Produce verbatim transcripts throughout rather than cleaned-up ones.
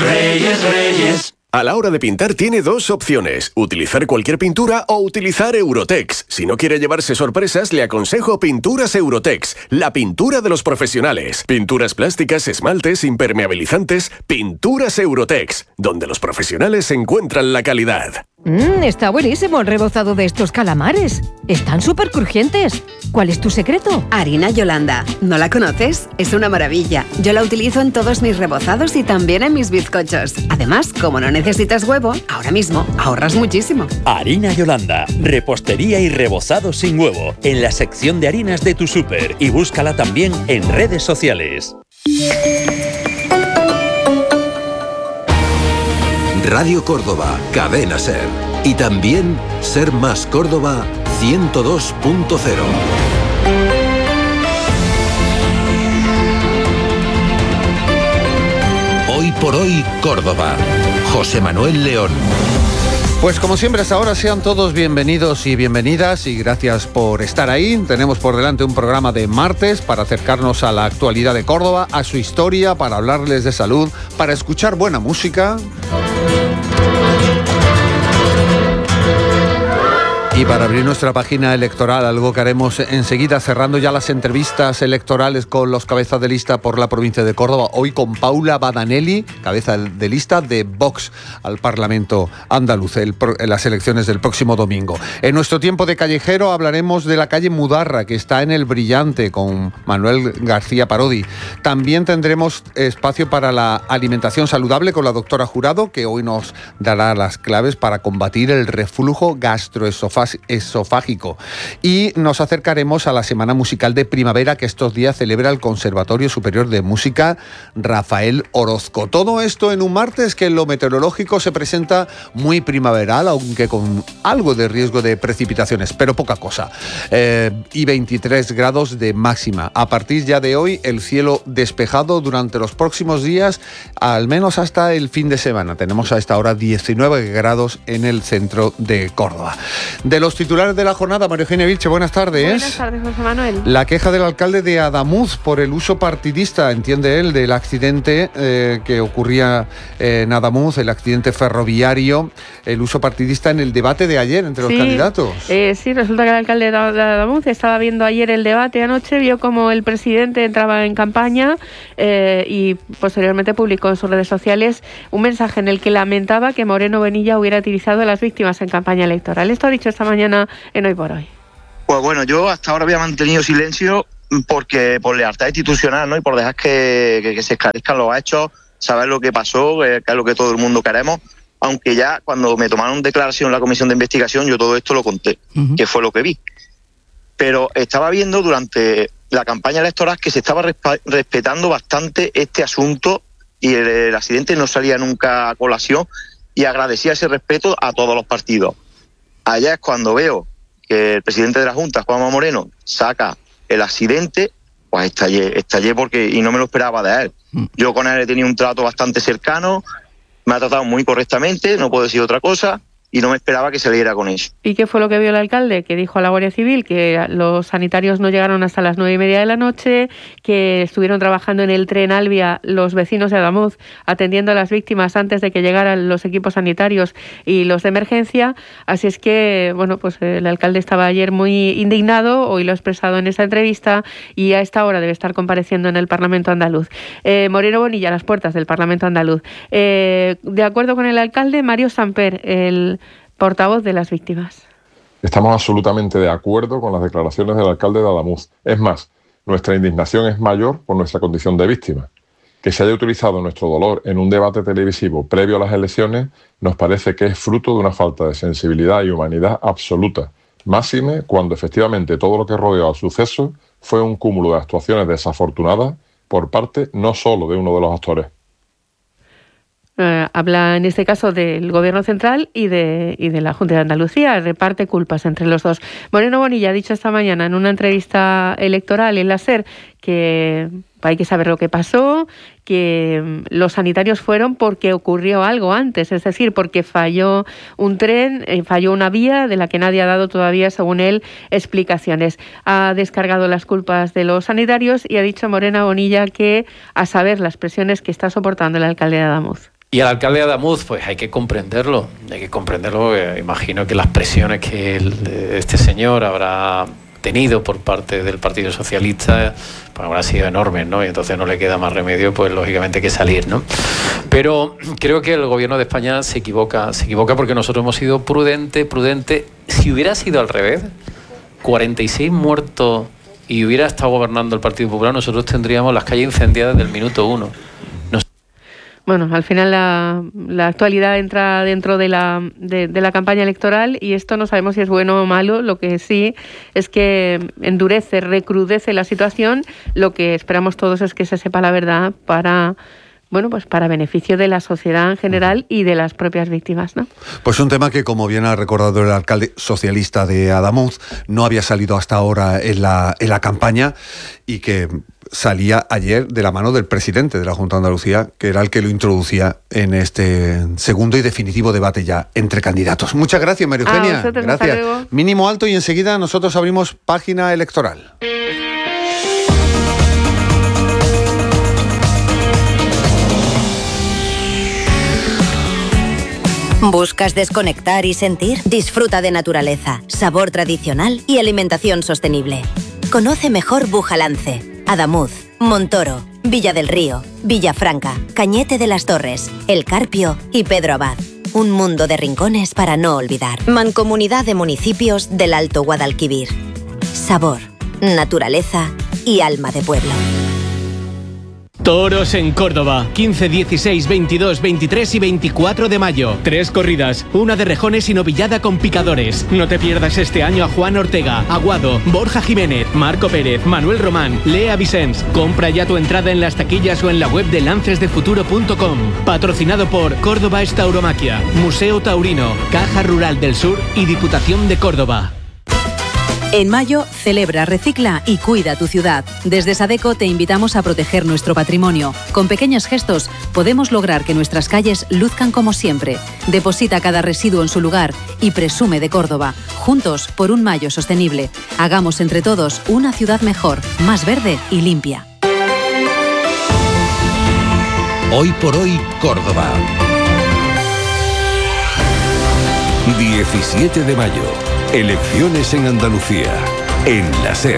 Reyes, Reyes. A la hora de pintar tiene dos opciones, utilizar cualquier pintura o utilizar Eurotex. Si no quiere llevarse sorpresas, le aconsejo Pinturas Eurotex, la pintura de los profesionales. Pinturas plásticas, esmaltes, impermeabilizantes, Pinturas Eurotex, donde los profesionales encuentran la calidad. Mmm, está buenísimo el rebozado de estos calamares. Están súper crujientes. ¿Cuál es tu secreto? Harina Yolanda. ¿No la conoces? Es una maravilla. Yo la utilizo en todos mis rebozados y también en mis bizcochos. Además, como no necesitas huevo, ahora mismo ahorras muchísimo. Harina Yolanda. Repostería y rebozado sin huevo. En la sección de harinas de tu súper. Y búscala también en redes sociales. Radio Córdoba, Cadena Ser. Y también Ser Más Córdoba ciento dos punto cero. Hoy por hoy, Córdoba. José Manuel León. Pues como siempre hasta ahora, sean todos bienvenidos y bienvenidas y gracias por estar ahí. Tenemos por delante un programa de martes para acercarnos a la actualidad de Córdoba, a su historia, para hablarles de salud, para escuchar buena música y para abrir nuestra página electoral, algo que haremos enseguida, cerrando ya las entrevistas electorales con los cabezas de lista por la provincia de Córdoba. Hoy con Paula Badanelli, cabeza de lista de Vox al Parlamento andaluz el, en las elecciones del próximo domingo. En nuestro tiempo de callejero hablaremos de la calle Mudarra, que está en El Brillante, con Manuel García Parodi. También tendremos espacio para la alimentación saludable con la doctora Jurado, que hoy nos dará las claves para combatir el reflujo gastroesofágico. esofágico. Y nos acercaremos a la Semana Musical de Primavera que estos días celebra el Conservatorio Superior de Música Rafael Orozco. Todo esto en un martes que en lo meteorológico se presenta muy primaveral, aunque con algo de riesgo de precipitaciones, pero poca cosa. Eh, y veintitrés grados de máxima. A partir ya de hoy, el cielo despejado durante los próximos días, al menos hasta el fin de semana. Tenemos a esta hora diecinueve grados en el centro de Córdoba. De los titulares de la jornada, María Eugenia Vilche, buenas tardes. Buenas tardes, José Manuel. La queja del alcalde de Adamuz por el uso partidista, entiende él, del accidente eh, que ocurría en Adamuz, el accidente ferroviario, el uso partidista en el debate de ayer entre sí, los candidatos. Eh, sí, resulta que el alcalde de Adamuz estaba viendo ayer el debate anoche, vio como el presidente entraba en campaña eh, y posteriormente publicó en sus redes sociales un mensaje en el que lamentaba que Moreno Bonilla hubiera utilizado a las víctimas en campaña electoral. Esto ha dicho esta mañana en Hoy por Hoy. Pues bueno, yo hasta ahora había mantenido silencio porque por lealtad institucional, ¿no? Y por dejar que, que, que se esclarezcan los hechos, saber lo que pasó, que es lo que todo el mundo queremos, aunque ya cuando me tomaron declaración en la comisión de investigación yo todo esto lo conté, uh-huh. que fue lo que vi. Pero estaba viendo durante la campaña electoral que se estaba resp- respetando bastante este asunto y el, el accidente no salía nunca a colación y agradecía ese respeto a todos los partidos. Allá es cuando veo que el presidente de la Junta, Juanma Moreno, saca el accidente, pues estallé, estallé porque, y no me lo esperaba de él. Yo con él he tenido un trato bastante cercano, me ha tratado muy correctamente, no puedo decir otra cosa, y no me esperaba que saliera con eso. ¿Y qué fue lo que vio el alcalde? Que dijo a la Guardia Civil que los sanitarios no llegaron hasta las nueve y media de la noche, que estuvieron trabajando en el tren Albia los vecinos de Adamuz atendiendo a las víctimas antes de que llegaran los equipos sanitarios y los de emergencia. Así es que, bueno, pues el alcalde estaba ayer muy indignado, hoy lo ha expresado en esa entrevista y a esta hora debe estar compareciendo en el Parlamento andaluz. Eh, Moreno Bonilla, a las puertas del Parlamento andaluz. Eh, de acuerdo con el alcalde, Mario Samper, el portavoz de las víctimas. Estamos absolutamente de acuerdo con las declaraciones del alcalde de Adamuz. Es más, nuestra indignación es mayor por nuestra condición de víctima. Que se haya utilizado nuestro dolor en un debate televisivo previo a las elecciones nos parece que es fruto de una falta de sensibilidad y humanidad absoluta. Máxime cuando efectivamente todo lo que rodeó al suceso fue un cúmulo de actuaciones desafortunadas por parte no solo de uno de los actores. Uh, habla en este caso del Gobierno central y de, y de la Junta de Andalucía, reparte culpas entre los dos. Moreno Bonilla ha dicho esta mañana en una entrevista electoral en la SER que hay que saber lo que pasó, que los sanitarios fueron porque ocurrió algo antes, es decir, porque falló un tren, eh, falló una vía de la que nadie ha dado todavía, según él, explicaciones. Ha descargado las culpas de los sanitarios y ha dicho Morena Bonilla que, a saber, las presiones que está soportando el alcalde de Adamuz. Y al alcalde de Adamuz, pues hay que comprenderlo, hay que comprenderlo, eh, imagino que las presiones que el, este señor habrá tenido por parte del Partido Socialista pues habrá sido enormes, ¿no? Y entonces no le queda más remedio, pues lógicamente, que salir, ¿no? Pero creo que el gobierno de España se equivoca, se equivoca porque nosotros hemos sido prudente, prudente. Si hubiera sido al revés, cuarenta y seis muertos y hubiera estado gobernando el Partido Popular, nosotros tendríamos las calles incendiadas del minuto uno. Bueno, al final la, la actualidad entra dentro de la, de, de la campaña electoral y esto no sabemos si es bueno o malo. Lo que sí es que endurece, recrudece la situación. Lo que esperamos todos es que se sepa la verdad para... bueno, pues para beneficio de la sociedad en general y de las propias víctimas, ¿no? Pues un tema que, como bien ha recordado el alcalde socialista de Adamuz, no había salido hasta ahora en la, en la campaña y que salía ayer de la mano del presidente de la Junta de Andalucía, que era el que lo introducía en este segundo y definitivo debate ya entre candidatos. Muchas gracias, María Eugenia. A vosotros, gracias. Hasta luego. Mínimo alto y enseguida nosotros abrimos página electoral. ¿Buscas desconectar y sentir? Disfruta de naturaleza, sabor tradicional y alimentación sostenible. Conoce mejor Bujalance, Adamuz, Montoro, Villa del Río, Villafranca, Cañete de las Torres, El Carpio y Pedro Abad. Un mundo de rincones para no olvidar. Mancomunidad de Municipios del Alto Guadalquivir. Sabor, naturaleza y alma de pueblo. Toros en Córdoba, quince, dieciséis, veintidós, veintitrés y veinticuatro de mayo. Tres corridas, una de rejones y novillada con picadores. No te pierdas este año a Juan Ortega, Aguado, Borja Jiménez, Marco Pérez, Manuel Román, Lea Vicens. Compra ya tu entrada en las taquillas o en la web de lances de futuro punto com. Patrocinado por Córdoba Tauromaquia, Museo Taurino, Caja Rural del Sur y Diputación de Córdoba. En mayo, celebra, recicla y cuida tu ciudad. Desde Sadeco te invitamos a proteger nuestro patrimonio. Con pequeños gestos podemos lograr que nuestras calles luzcan como siempre. Deposita cada residuo en su lugar y presume de Córdoba. Juntos por un mayo sostenible. Hagamos entre todos una ciudad mejor, más verde y limpia. Hoy por hoy, Córdoba. diecisiete de mayo. Elecciones en Andalucía, en la SER.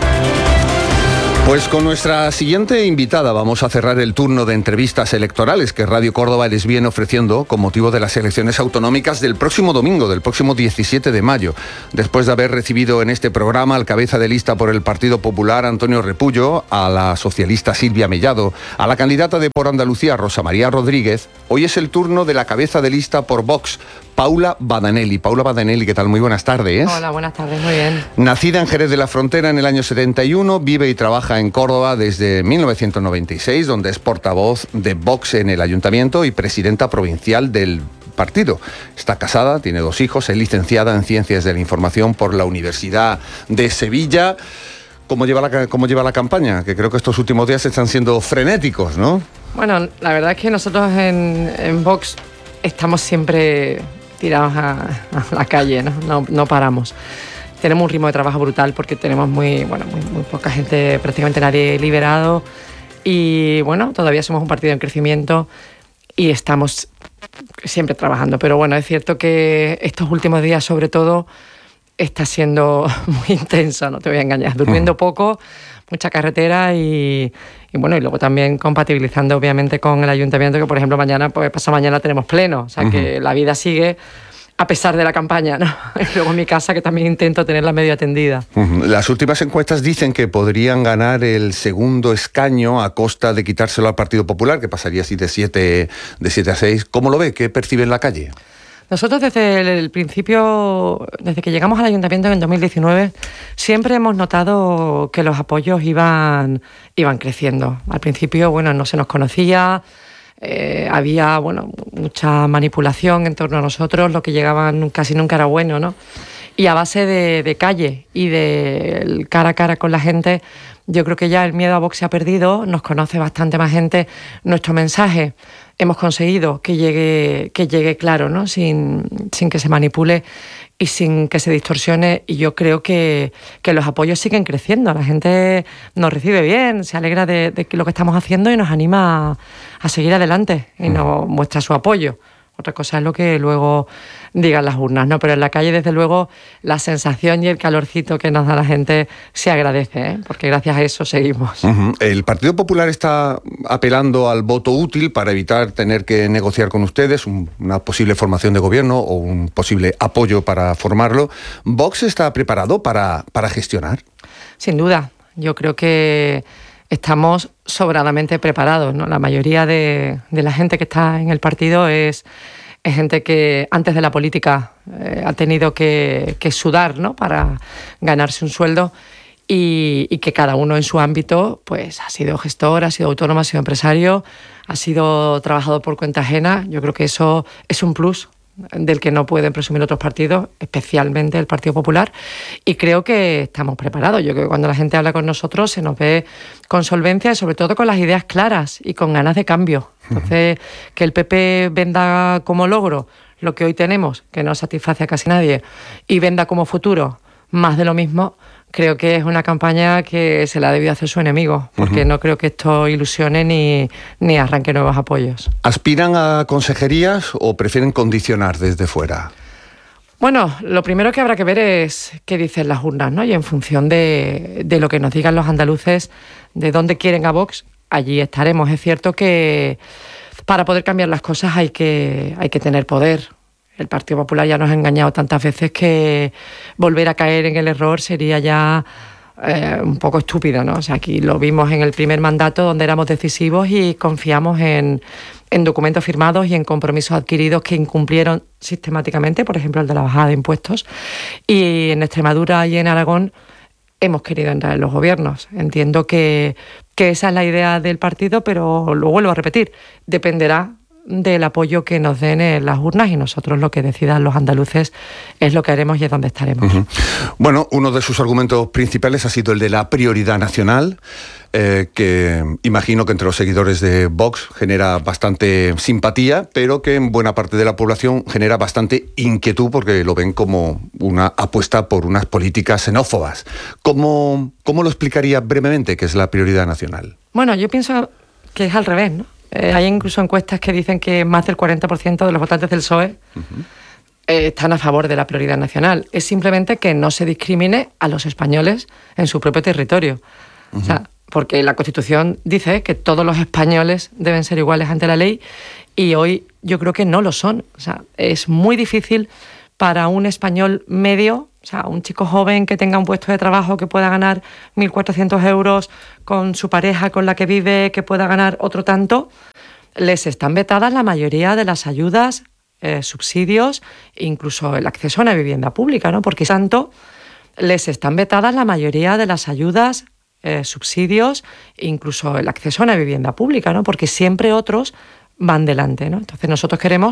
Pues con nuestra siguiente invitada vamos a cerrar el turno de entrevistas electorales que Radio Córdoba les viene ofreciendo con motivo de las elecciones autonómicas del próximo domingo, del próximo diecisiete de mayo. Después de haber recibido en este programa al cabeza de lista por el Partido Popular, Antonio Repullo, a la socialista Silvia Mellado, a la candidata de Por Andalucía, Rosa María Rodríguez, hoy es el turno de la cabeza de lista por Vox, Paula Badanelli. Paula Badanelli, ¿qué tal? Muy buenas tardes. Hola, buenas tardes, muy bien. Nacida en Jerez de la Frontera en el año setenta y uno, vive y trabaja en Córdoba desde mil novecientos noventa y seis, donde es portavoz de Vox en el ayuntamiento y presidenta provincial del partido. Está casada, tiene dos hijos, es licenciada en Ciencias de la Información por la Universidad de Sevilla. ¿Cómo lleva la, cómo lleva la campaña? Que creo que estos últimos días están siendo frenéticos, ¿no? Bueno, la verdad es que nosotros en, en Vox estamos siempre tirados a, a la calle, ¿no? No, no paramos. Tenemos un ritmo de trabajo brutal porque tenemos muy, bueno, muy, muy poca gente, prácticamente nadie liberado y bueno, todavía somos un partido en crecimiento y estamos siempre trabajando. Pero bueno, es cierto que estos últimos días sobre todo está siendo muy intenso, no te voy a engañar, durmiendo poco, mucha carretera y, y bueno, y luego también compatibilizando obviamente con el ayuntamiento, que por ejemplo mañana, pues pasado mañana tenemos pleno, o sea uh-huh. que la vida sigue a pesar de la campaña, ¿no? Y luego en mi casa, que también intento tenerla medio atendida. Uh-huh. Las últimas encuestas dicen que podrían ganar el segundo escaño a costa de quitárselo al Partido Popular, que pasaría así de siete a seis. ¿Cómo lo ve? ¿Qué percibe en la calle? Nosotros desde el principio, desde que llegamos al ayuntamiento en dos mil diecinueve, siempre hemos notado que los apoyos iban, iban creciendo. Al principio, bueno, no se nos conocía, eh, había, bueno, mucha manipulación en torno a nosotros, lo que llegaban casi nunca era bueno, ¿no? y a base de, de calle y de cara a cara con la gente, yo creo que ya el miedo a Vox se ha perdido, nos conoce bastante más gente, nuestro mensaje hemos conseguido que llegue, que llegue claro, ¿no? Sin, sin que se manipule y sin que se distorsione, y yo creo que, que los apoyos siguen creciendo, la gente nos recibe bien, se alegra de, de lo que estamos haciendo y nos anima a, a seguir adelante y nos muestra su apoyo. Otra cosa es lo que luego digan las urnas, ¿no? Pero en la calle, desde luego, la sensación y el calorcito que nos da la gente se agradece, ¿eh? Porque gracias a eso seguimos. Uh-huh. El Partido Popular está apelando al voto útil para evitar tener que negociar con ustedes un, una posible formación de gobierno o un posible apoyo para formarlo. ¿Vox está preparado para, para gestionar? Sin duda. Yo creo que estamos sobradamente preparados, ¿no? La mayoría de, de la gente que está en el partido es, es gente que antes de la política eh, ha tenido que, que sudar, ¿no? Para ganarse un sueldo y, y que cada uno en su ámbito pues ha sido gestor, ha sido autónomo, ha sido empresario, ha sido trabajador por cuenta ajena. Yo creo que eso es un plus del que no pueden presumir otros partidos, especialmente el Partido Popular, y creo que estamos preparados. Yo creo que cuando la gente habla con nosotros se nos ve con solvencia y sobre todo con las ideas claras y con ganas de cambio. Entonces, que el P P venda como logro lo que hoy tenemos, que no satisface a casi nadie, y venda como futuro más de lo mismo, creo que es una campaña que se la ha debido hacer su enemigo, porque uh-huh. no creo que esto ilusione ni, ni arranque nuevos apoyos. ¿Aspiran a consejerías o prefieren condicionar desde fuera? Bueno, lo primero que habrá que ver es qué dicen las urnas, ¿no? Y en función de, de lo que nos digan los andaluces, de dónde quieren a Vox, allí estaremos. Es cierto que para poder cambiar las cosas hay que, hay que tener poder. El Partido Popular ya nos ha engañado tantas veces que volver a caer en el error sería ya eh, un poco estúpido, ¿no? O sea, aquí lo vimos en el primer mandato, donde éramos decisivos y confiamos en, en documentos firmados y en compromisos adquiridos que incumplieron sistemáticamente, por ejemplo, el de la bajada de impuestos. Y en Extremadura y en Aragón hemos querido entrar en los gobiernos. Entiendo que, que esa es la idea del partido, pero lo vuelvo a repetir, dependerá del apoyo que nos den en las urnas, y nosotros lo que decidan los andaluces es lo que haremos y es donde estaremos. Uh-huh. Bueno, uno de sus argumentos principales ha sido el de la prioridad nacional, eh, que imagino que entre los seguidores de Vox genera bastante simpatía, pero que en buena parte de la población genera bastante inquietud porque lo ven como una apuesta por unas políticas xenófobas. ¿Cómo, cómo lo explicaría brevemente qué es la prioridad nacional? Bueno, yo pienso que es al revés, ¿no? Eh, hay incluso encuestas que dicen que más del cuarenta por ciento de los votantes del P S O E uh-huh. eh, están a favor de la prioridad nacional. Es simplemente que no se discrimine a los españoles en su propio territorio. Uh-huh. O sea, porque la Constitución dice que todos los españoles deben ser iguales ante la ley, y hoy yo creo que no lo son. O sea, es muy difícil para un español medio, o sea, un chico joven que tenga un puesto de trabajo, que pueda ganar mil cuatrocientos euros con su pareja con la que vive, que pueda ganar otro tanto, les están vetadas la mayoría de las ayudas, eh, subsidios, incluso el acceso a una vivienda pública, ¿no? Porque tanto les están vetadas la mayoría de las ayudas, eh, subsidios, incluso el acceso a una vivienda pública, ¿no? Porque siempre otros van delante, ¿no? Entonces nosotros queremos